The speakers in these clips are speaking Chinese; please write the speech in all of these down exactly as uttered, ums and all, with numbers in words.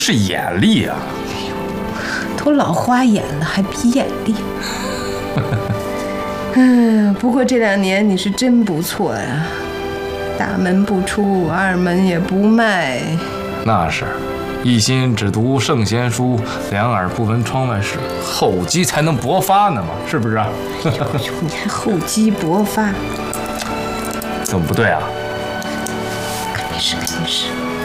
是眼力啊！ 哎呦，都老花眼了，还比眼力？嗯，不过这两年你是真不错呀，大门不出，二门也不迈。 那是，一心只读圣贤书，两耳不闻窗外事，厚积才能薄发呢嘛，是不是啊？ 哎呦呦，你还厚积薄发？ 怎么不对啊？ 肯定是，肯定是。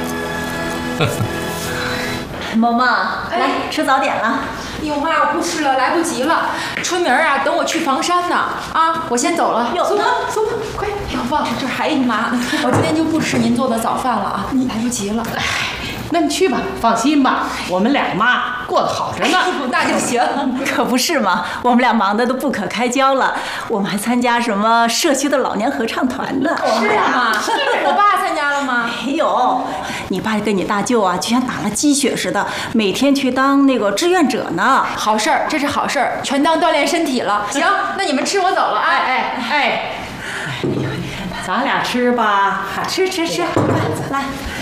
萌萌，来吃早点了。 哎呦妈，我不吃了，来不及了。春明啊，等我去房山呢。啊，我先走了。走吧，走吧，快！要忘了，这还有妈呢。我今天就不吃您做的早饭了啊，来不及了。 哎，那你去吧，放心吧，我们俩妈过得好着呢。 那就行。 可不是嘛，我们俩忙得都不可开交了。我们还参加什么社区的老年合唱团呢？ 是啊，我爸参加了吗？ 没有，你爸跟你大舅啊，就像打了鸡血似的，每天去当那个志愿者呢。 好事儿，这是好事儿，全当锻炼身体了。行，那你们吃，我走了啊。 哎哎哎，咱俩吃吧， 吃吃吃，来。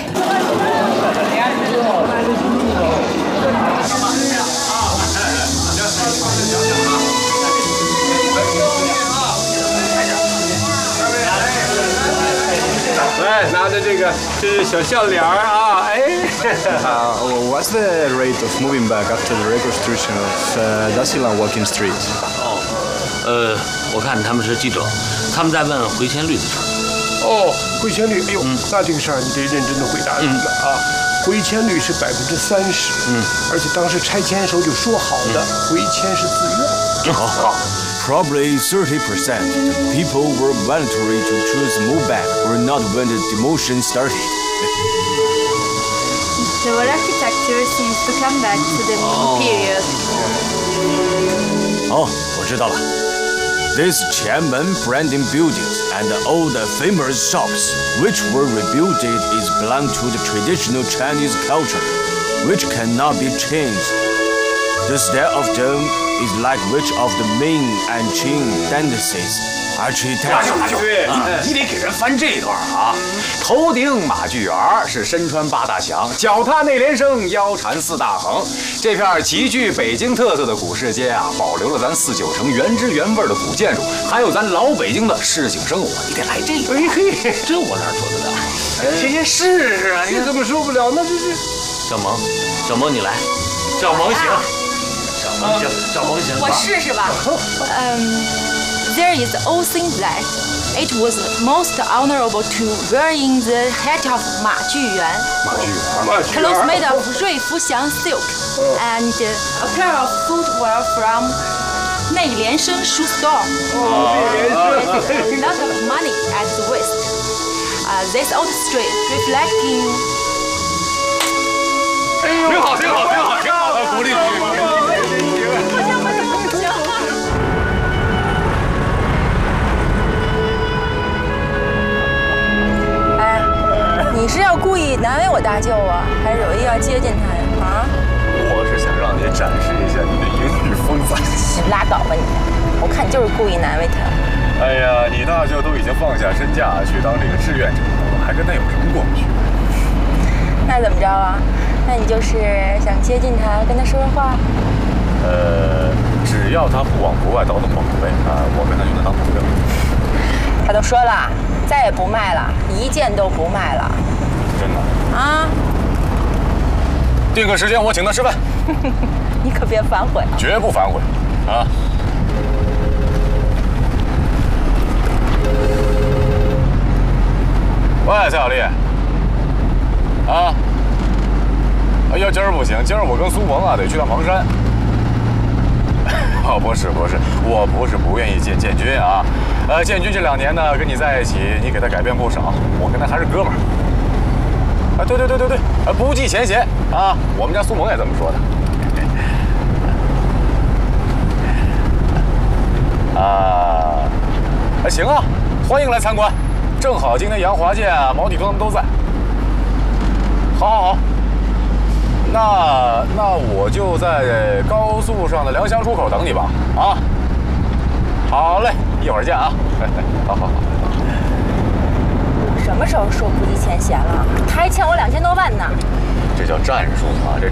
来，拿着这个，这是小笑脸儿啊，哎。 uh, what's the rate of moving back after the reconstruction of uh, Dasilan Walking Street? 哦，呃，我看他们是记者，他们在问回迁率的事儿。 哦，回迁率，哎呦，嗯、那这个事儿你得认真的回答他们啊。回迁率是百分之三十，嗯，而且当时拆迁的时候就说好的，嗯、回迁是自愿。 好、好。 Probably thirty percent of people were voluntary to choose to move back or not when the demotion started. The whole architecture seems to come back to the Ming period. 哦，我知道了。These Qianmen branding buildings and all the famous shops which were rebuilt is belong to the traditional Chinese culture, which cannot be changed. The style of them is like which of the Ming and Qing dynasties architecture. 对，你得给人翻这段啊。头顶马具园是身穿八大祥，脚踏内联升，腰缠四大横。这片极具北京特色的古市街啊，保留了咱四九城原汁原味的古建筑，还有咱老北京的市井生活。你得来这个。 哎嘿，这我哪做得了？ 先先试试啊！ 你怎么受不了？那这是。 小萌，小萌你来，小萌行。小萌行，小萌行。 我试试吧。嗯。There is also that it was most honorable to wearing the hat of 马具园 clothes made of 瑞福祥 silk and a pair of footwear from 内联升 shoe store. A lot of money at the waist. Uh, this old street reflecting. 挺好，挺好，挺好，挺好的，鼓励你。 你是要故意难为我大舅啊，还是有意要接近他呀？啊？ 我是想让你展示一下你的英语风范。 你拉倒吧你！我看你就是故意难为他。 哎呀，你大舅都已经放下身价去当这个志愿者了，还跟他有什么过不去？ 那怎么着啊？那你就是想接近他，跟他说说话？ 呃，只要他不往国外倒腾宝贝啊，我跟他就能当朋友。 他都说了，再也不卖了，一件都不卖了。 真的？ 啊！ 定个时间，我请他吃饭。 你可别反悔。 绝不反悔，啊！喂，蔡小丽。啊！哎呀，今儿不行，今儿我跟苏萌啊得去趟房山。哦，不是不是，我不是不愿意见建军啊。呃，建军这两年呢，跟你在一起，你给他改变不少，我跟他还是哥们儿。啊，对对对对对，呃，不计前嫌啊，我们家苏萌也这么说的。啊，啊行啊，欢迎来参观，正好今天杨华健、毛体东他们都在。好，好，好。那那我就在高速上的良乡出口等你吧，啊。好嘞，一会儿见啊！好好好。 什么时候说不计前嫌了？他还欠我两千多万呢。 这叫战术啊！这